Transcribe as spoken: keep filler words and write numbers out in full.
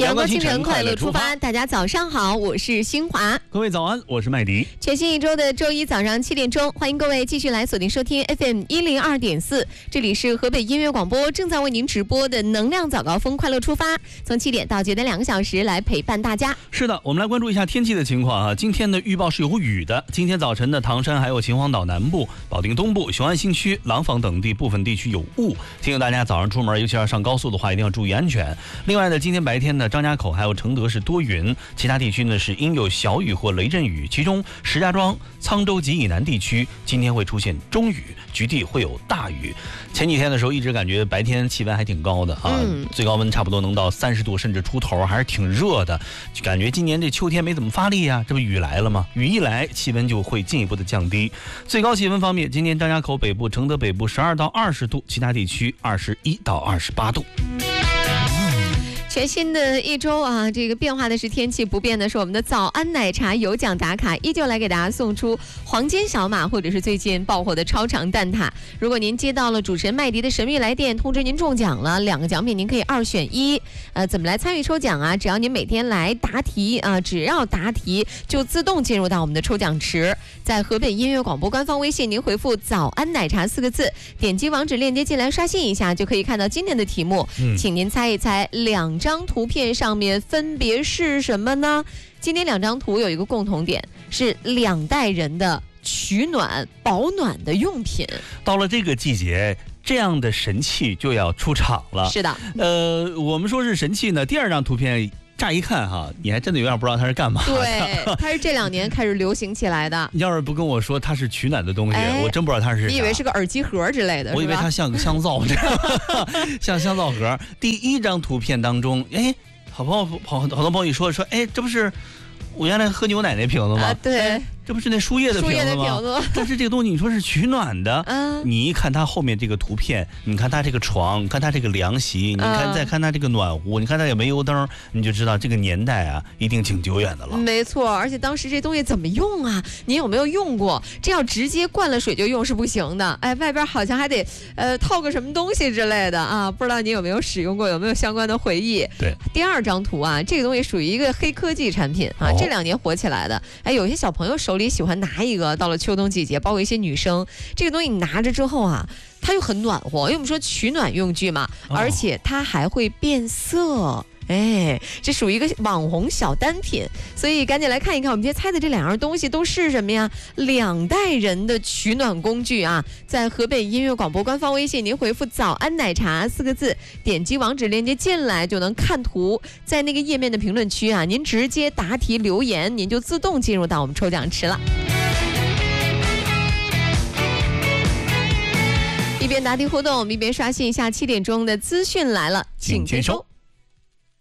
阳光清晨，快乐出发。大家早上好，我是新华。 各位早安，我是麦迪。 全新一周的周一早上七点钟，欢迎各位继续来锁定收听 F M 一零二点四，这里是河北音乐广播正在为您直播的能量早高峰，快乐出发。从七点到九点两个小时来陪伴大家。 是的，我们来关注一下天气的情况啊。今天的预报是有雨的。今天早晨的唐山还有秦皇岛南部、保定东部、雄安新区、廊坊等地部分地区有雾，提醒大家早上出门，尤其要上高速的话，一定要注意安全。另外呢，今天白天呢，张家口还有承德是多云，其他地区呢是应有小雨或雷阵雨，其中石家庄、沧州及以南地区今天会出现中雨，局地会有大雨。前几天的时候一直感觉白天气温还挺高的啊，嗯、最高温差不多能到三十度甚至出头，还是挺热的，就感觉今年这秋天没怎么发力啊，这不雨来了吗？雨一来，气温就会进一步的降低。最高气温方面，今天张家口北部、承德北部十二到二十度，其他地区二十一到二十八度。 全新的一周啊，这个变化的是天气，不变的是我们的早安奶茶有奖打卡，依旧来给大家送出黄金小马或者是最近爆火的超长蛋挞。如果您接到了主持人麦迪的神秘来电，通知您中奖了，两个奖品您可以二选一。呃，怎么来参与抽奖啊？只要您每天来答题啊、呃，只要答题就自动进入到我们的抽奖池。在河北音乐广播官方微信，您回复早安奶茶四个字，点击网址链接进来刷新一下，就可以看到今天的题目。嗯、请您猜一猜两张图片上面分别是什么呢？今天两张图有一个共同点，是两代人的取暖保暖的用品。 到了这个季节，这样的神器就要出场了。 是的， 呃，我们说是神器呢。第二张图片乍一看哈，你还真的有点不知道它是干嘛的。 对，它是这两年开始流行起来的。 你要是不跟我说它是取暖的东西，哎、我真不知道它是啥。 你以为是个耳机盒之类的？ 我以为它像个香皂，像香皂盒。第一张图片当中，哎，好朋友、好好多朋友说说，哎，这不是我原来喝牛奶那瓶子吗？ 啊、对。 哎，这不是那输液的瓶子吗？但是这个东西你说是取暖的，嗯，你一看它后面这个图片，你看它这个床，你看它这个凉席，你看、嗯、再看它这个暖壶，你看它也煤油灯，你就知道这个年代啊，一定挺久远的了。 没错，而且当时这东西怎么用啊？您有没有用过？这要直接灌了水就用是不行的，哎，外边好像还得呃套个什么东西之类的啊，不知道您有没有使用过，有没有相关的回忆？ 对， 第二张图啊，这个东西属于一个黑科技产品啊，哦、这两年火起来的，哎，有些小朋友手里喜欢拿一个，到了秋冬季节，包括一些女生，这个东西你拿着之后啊，它又很暖和，因为我们说取暖用具嘛，哦、而且它还会变色。哎，这属于一个网红小单品，所以赶紧来看一看我们今天猜的这两样东西都是什么呀？两代人的取暖工具啊！在河北音乐广播官方微信，您回复早安奶茶四个字，点击网址链接进来就能看图，在那个页面的评论区啊，您直接答题留言，您就自动进入到我们抽奖池了。一边答题互动，我们一边刷新一下七点钟的资讯来了，请接收。